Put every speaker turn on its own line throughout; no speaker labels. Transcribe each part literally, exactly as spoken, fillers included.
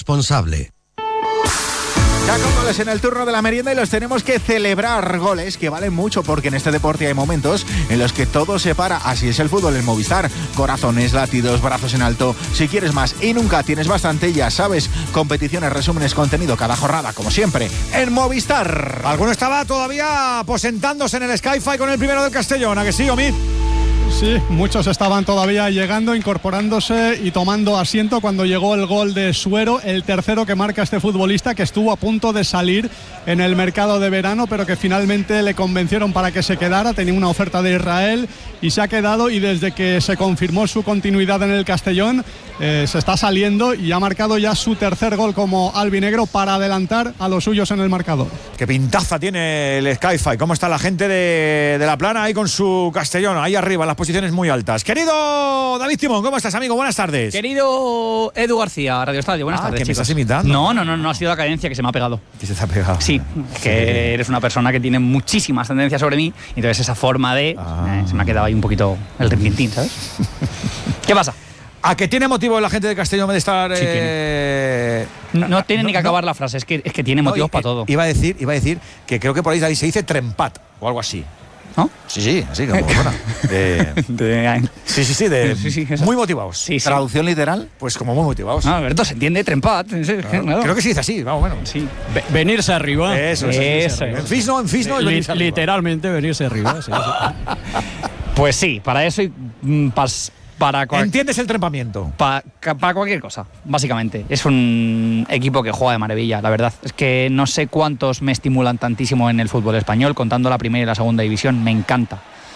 responsable.
Ya con goles en el turno de la merienda y los tenemos que celebrar, goles que valen mucho porque en este deporte hay momentos en los que todo se para. Así es el fútbol en Movistar. Corazones, latidos, brazos en alto. Si quieres más y nunca tienes bastante, ya sabes, competiciones, resúmenes, contenido cada jornada, como siempre, en Movistar.
Alguno estaba todavía aposentándose en el Sky-Fi con el primero del Castellón, ¿a que sí, Omid?
Sí, muchos estaban todavía llegando, incorporándose y tomando asiento cuando llegó el gol de Suero, el tercero que marca este futbolista que estuvo a punto de salir en el mercado de verano, pero que finalmente le convencieron para que se quedara. Tenía una oferta de Israel y se ha quedado, y desde que se confirmó su continuidad en el Castellón eh, se está saliendo y ha marcado ya su tercer gol como albinegro para adelantar a los suyos en el marcador.
Qué pintaza tiene el Sky-Fi. ¿Cómo está la gente de, de La Plana ahí con su Castellón, ahí arriba, en las posiciones muy altas? Querido David Timón, ¿cómo estás, amigo? Buenas tardes.
Querido Edu García, Radio Estadio, buenas
ah,
tardes,
¿que me
chicos.
estás imitando?
No, no, no, no ha sido la cadencia que se me ha pegado.
¿Que se te ha pegado?
Sí, que eres una persona que tiene muchísimas tendencias sobre mí, entonces esa forma de...
Ah.
Eh, se me ha quedado ahí un poquito el rintintín, ¿sabes? ¿Qué pasa?
¿A que tiene motivo la gente de Castellón de estar...?
Sí,
eh...
No, no tiene
no,
ni que acabar
no.
la frase, es que, es que tiene motivos
No,
para todo.
Iba a decir, iba a decir que creo que por ahí se dice trempat o algo así.
¿No?
Sí, sí, así como bueno. De,
De-
sí, sí, sí, de,
Sí, sí, eso.
muy motivados.
Sí, sí.
¿Traducción literal?
Pues como muy motivados.
No, Alberto, se entiende trempat. Sí,
Claro.
claro.
Creo que se dice así, vamos, bueno.
Sí.
Ve- venirse arriba.
Eso, eso,
Eso.
En fisno, en fisno y
Li-
venirse arriba.
literalmente venirse arriba. Sí, sí.
Pues sí, para eso y mm, pas- para cual-
¿Entiendes el trempamiento?
Pa- ca- para cualquier cosa, básicamente. Es un equipo que juega de maravilla, la verdad. Es que no sé cuántos me estimulan tantísimo en el fútbol español, contando la primera y la segunda división. Me encanta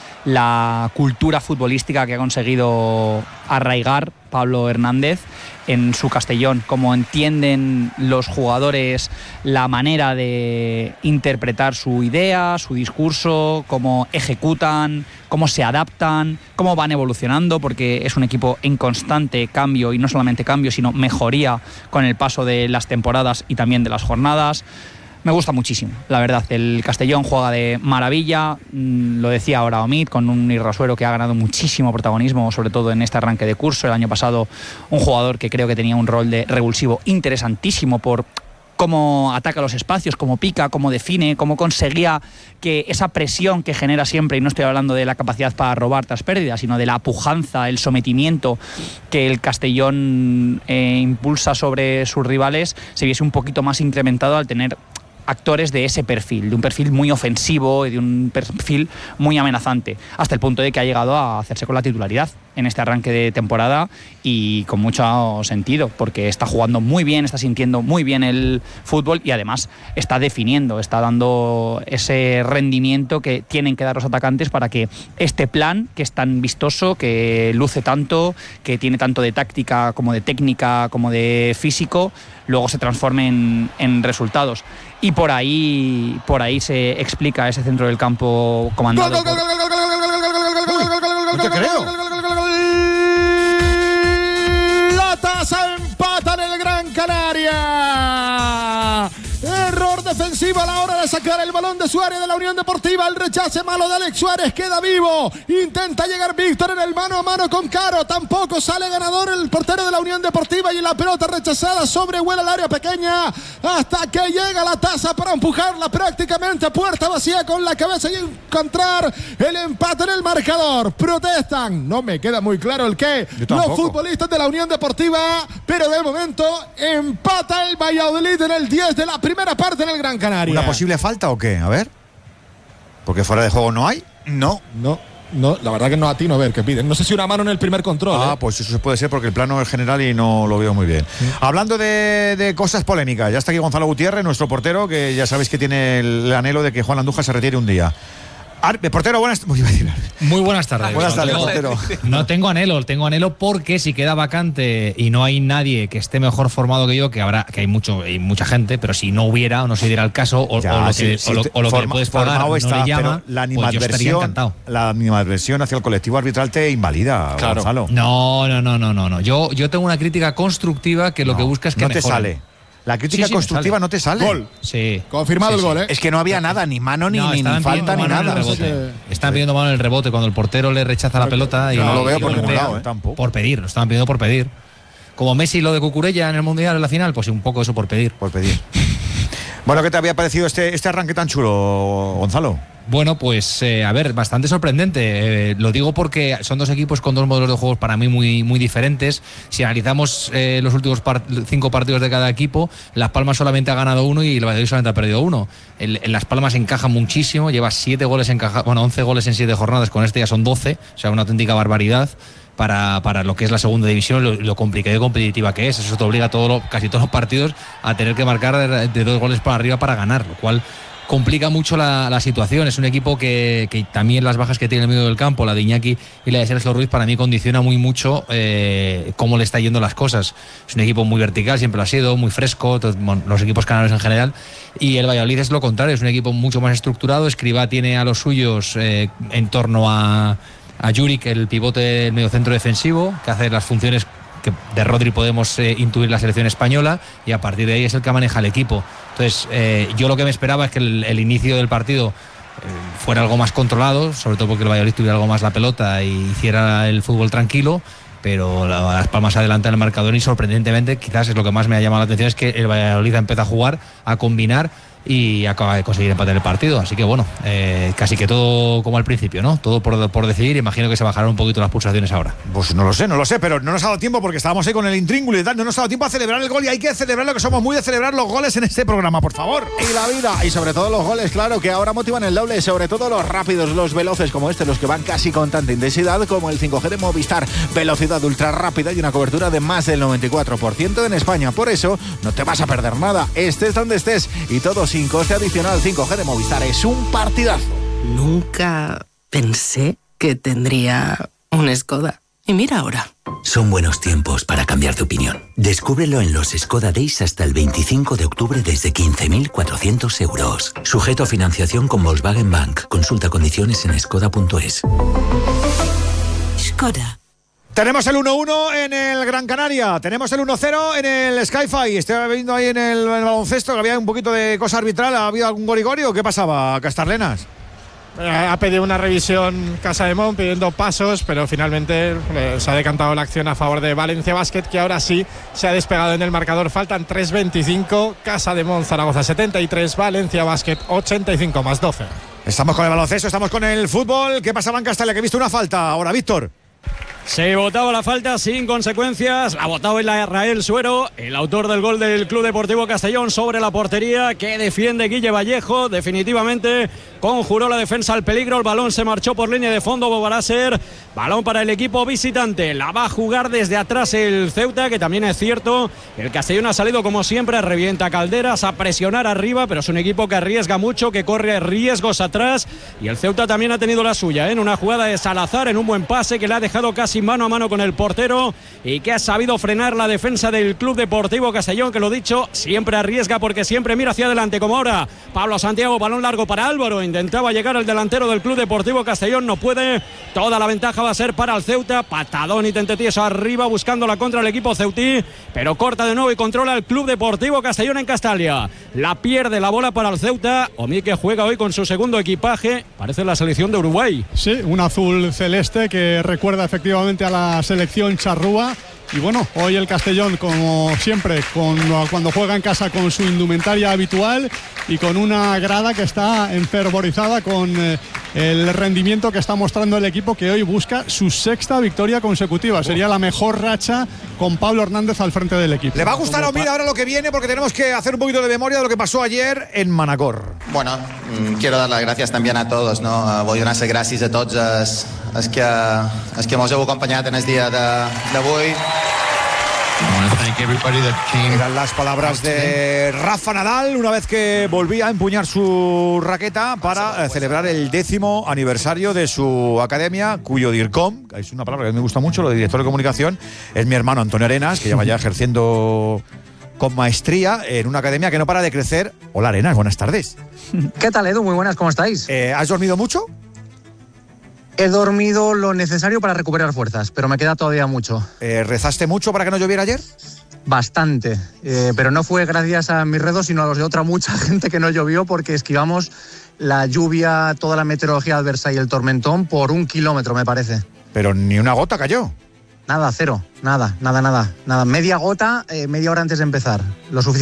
la cultura futbolística que ha conseguido arraigar Pablo Hernández en su Castellón, cómo entienden los jugadores la manera de interpretar su idea, su discurso, cómo ejecutan, cómo se adaptan, cómo van evolucionando, porque es un equipo en constante cambio, y no solamente cambio, sino mejoría con el paso de las temporadas y también de las jornadas. Me gusta muchísimo, la verdad. El Castellón juega de maravilla, mm, lo decía ahora Omid, con un Irrasuero que ha ganado muchísimo protagonismo, sobre todo en este arranque de curso. El año pasado, un jugador que creo que tenía un rol de revulsivo interesantísimo por cómo ataca los espacios, cómo pica, cómo define, cómo conseguía que esa presión que genera siempre, y no estoy hablando de la capacidad para robar tras pérdidas, sino de la pujanza, el sometimiento que el Castellón eh, impulsa sobre sus rivales, se viese un poquito más incrementado al tener actores de ese perfil, de un perfil muy ofensivo y de un perfil muy amenazante, hasta el punto de que ha llegado a hacerse con la titularidad en este arranque de temporada, y con mucho sentido, porque está jugando muy bien, está sintiendo muy bien el fútbol y además está definiendo, está dando ese rendimiento que tienen que dar los atacantes para que este plan, que es tan vistoso, que luce tanto, que tiene tanto de táctica como de técnica como de físico, luego se transforme en, en resultados. Y por ahí, por ahí se explica ese centro del campo comandado por...
No te creo.
La taza empata en el Gran Canaria. Error defensivo a la hora de sacar el balón de su área de la Unión Deportiva. El rechace malo de Alex Suárez queda vivo. Intenta llegar Víctor en el mano a mano con Caro. Tampoco sale ganador el portero de la Unión Deportiva, y la pelota rechazada sobrevuela el área pequeña hasta que llega la taza para empujarla prácticamente a puerta vacía con la cabeza y encontrar el empate en el marcador. Protestan. No me queda muy claro el qué. Los futbolistas de la Unión Deportiva, pero de momento empata el Valladolid en el diez de la primera parte en el Gran Canaria.
¿Una posible falta o qué? A ver. Porque fuera de juego no hay.
No, no, no, la verdad que no atino a ver qué piden. No sé si una mano en el primer control.
Ah,
¿eh?
pues eso puede ser porque el plano es general y no lo veo muy bien. Sí. Hablando de, de cosas polémicas, ya está aquí Gonzalo Gutiérrez, nuestro portero, que ya sabéis que tiene el, el anhelo de que Juan Andújar se retire un día. Ar- portero, buenas, muy
buenas tardes.
Buenas tardes,
no,
portero.
No tengo anhelo, tengo anhelo porque si queda vacante y no hay nadie que esté mejor formado que yo, que habrá, que hay mucho, hay mucha gente, pero si no hubiera o no se diera el caso, o,
ya,
o lo
sí,
que,
sí,
o lo, o lo
forma,
que le puedes pagar no
está,
le llama,
la
pues yo estaría encantado.
La animadversión hacia el colectivo arbitral te invalida, claro. Gonzalo.
No, no, no, no, no, no. Yo, yo tengo una crítica constructiva que lo
no,
que busca es que
no
mejoren.
te sale. La crítica
sí, sí,
constructiva no te sale.
Gol.
Sí.
Confirmado
sí,
el gol,
sí.
¿eh? Es que no había nada, ni mano, ni,
no,
ni, ni falta, ni nada.
Están pidiendo mano en el rebote cuando el portero le rechaza la pelota. Y
no,
no
lo veo por
ningún
lado, ¿eh?
Por pedir, lo estaban pidiendo por pedir. como Messi lo de Cucurella en el Mundial en la final, pues un poco eso por pedir.
Por pedir. Bueno, ¿qué te había parecido este, este arranque tan chulo, Gonzalo?
Bueno, pues eh, a ver, bastante sorprendente. Eh, lo digo porque son dos equipos con dos modelos de juegos para mí muy, muy diferentes. Si analizamos eh, los últimos par- cinco partidos de cada equipo, Las Palmas solamente ha ganado uno y el Valladolid solamente ha perdido uno. El, el Las Palmas encaja muchísimo, lleva siete goles encajados, bueno, once goles en siete jornadas, con este ya son doce, o sea, una auténtica barbaridad. Para, para lo que es la segunda división, lo, lo complicado y competitiva que es. Eso te obliga a todo lo, casi todos los partidos a tener que marcar de, de dos goles para arriba para ganar, lo cual complica mucho la, la situación. Es un equipo que, que también las bajas que tiene en el medio del campo, la de Iñaki y la de Sergio Ruiz, para mí condiciona muy mucho eh, cómo le está yendo las cosas. Es un equipo muy vertical, siempre lo ha sido, muy fresco, todos, los equipos canarios en general, y el Valladolid es lo contrario, es un equipo mucho más estructurado. Escribá tiene a los suyos eh, en torno a a Juric, el pivote del mediocentro defensivo, que hace las funciones que de Rodri podemos eh, intuir la selección española, y a partir de ahí es el que maneja el equipo. Entonces eh, yo lo que me esperaba es que el, el inicio del partido eh, fuera algo más controlado, sobre todo porque el Valladolid tuviera algo más la pelota y hiciera el fútbol tranquilo, pero Las Palmas adelanta en el marcador y sorprendentemente, quizás es lo que más me ha llamado la atención, es que el Valladolid empieza a jugar, a combinar y acaba de conseguir empatar el partido. Así que bueno, eh, casi que todo como al principio, ¿no? Todo por, por decidir. Imagino que se bajarán un poquito las pulsaciones ahora.
Pues no lo sé, no lo sé, pero no nos ha dado tiempo porque estábamos ahí con el intríngulo y tal. No nos ha dado tiempo a celebrar el gol y hay que celebrarlo, que somos muy de celebrar los goles en este programa, por favor.
Y la vida, y sobre todo los goles, claro, que ahora motivan el doble, sobre todo los rápidos, los veloces como este, los que van casi con tanta intensidad como el cinco G de Movistar. Velocidad ultra rápida y una cobertura de más del noventa y cuatro por ciento en España. Por eso no te vas a perder nada, estés donde estés, y todo sin coste adicional. cinco G de Movistar es un partidazo.
Nunca pensé que tendría un Skoda. Y mira ahora.
Son buenos tiempos para cambiar de opinión. Descúbrelo en los Skoda Days hasta el veinticinco de octubre desde quince mil cuatrocientos euros. Sujeto a financiación con Volkswagen Bank. Consulta condiciones en skoda punto es.
Skoda.
Tenemos el uno uno en el Gran Canaria, tenemos el uno cero en el Sky-Fi. Estoy viendo ahí en el, en el baloncesto que había un poquito de cosa arbitral. ¿Ha habido algún gorigori o qué pasaba, Castarlenas?
Ha pedido una revisión Casa de Mon pidiendo pasos, pero finalmente eh, se ha decantado la acción a favor de Valencia Basket, que ahora sí se ha despegado en el marcador. Faltan tres veinticinco, Casa de Mon Zaragoza setenta y tres, Valencia Basket ochenta y cinco más doce.
Estamos con el baloncesto, estamos con el fútbol. ¿Qué pasaba en Castalia? Que he visto una falta ahora, Víctor.
Se votaba la falta sin consecuencias, la votaba el Israel Suero, el autor del gol del Club Deportivo Castellón sobre la portería que defiende Guille Vallejo. Definitivamente conjuró la defensa al peligro, el balón se marchó por línea de fondo, volverá a ser balón para el equipo visitante. La va a jugar desde atrás el Ceuta, que también es cierto, el Castellón ha salido como siempre, revienta calderas, a presionar arriba, pero es un equipo que arriesga mucho, que corre riesgos atrás, y el Ceuta también ha tenido la suya, ¿eh? En una jugada de Salazar, en un buen pase que le ha dejado casi mano a mano con el portero y que ha sabido frenar la defensa del Club Deportivo Castellón, que lo dicho, siempre arriesga porque siempre mira hacia adelante, como ahora Pablo Santiago, balón largo para Álvaro, intentaba llegar el delantero del Club Deportivo Castellón, no puede, toda la ventaja va a ser para el Ceuta, patadón y tentetieso arriba buscando la contra el equipo ceutí, pero corta de nuevo y controla el Club Deportivo Castellón en Castalia, la pierde la bola para el Ceuta. Omi, que juega hoy con su segundo equipaje, parece la selección de Uruguay.
Sí, un azul celeste que recuerda efectivamente a la selección charrúa. Y bueno, hoy el Castellón, como siempre, con, cuando juega en casa con su indumentaria habitual y con una grada que está enfervorizada con eh, el rendimiento que está mostrando el equipo, que hoy busca su sexta victoria consecutiva. Sería la mejor racha con Pablo Hernández al frente del equipo.
Le va a gustar a Omir ahora lo que viene, porque tenemos que hacer un poquito de memoria de lo que pasó ayer en Manacor.
Bueno, quiero dar las gracias también a todos, no? Vull donar les gràcies a tots els, els que, els que mos heu acompanyat en el dia d'avui.
Eran las palabras de Rafa Nadal una vez que volvía a empuñar su raqueta para celebrar el décimo aniversario de su academia, cuyo DIRCOM, es una palabra que me gusta mucho, lo de director de comunicación, es mi hermano Antonio Arenas, que lleva ya ejerciendo con maestría en una academia que no para de crecer. Hola Arenas, buenas tardes.
¿Qué tal, Edu? Muy buenas, ¿cómo estáis?
Eh, ¿Has dormido mucho?
He dormido lo necesario para recuperar fuerzas, pero me queda todavía mucho.
Eh, ¿Rezaste mucho para que no lloviera ayer?
Bastante, eh, pero no fue gracias a mis redos, sino a los de otra mucha gente que no llovió, porque esquivamos la lluvia, toda la meteorología adversa y el tormentón por un kilómetro, me parece.
Pero ni una gota cayó.
Nada, cero, nada, nada, nada, nada. Media gota, eh, media hora antes de empezar. Lo suficiente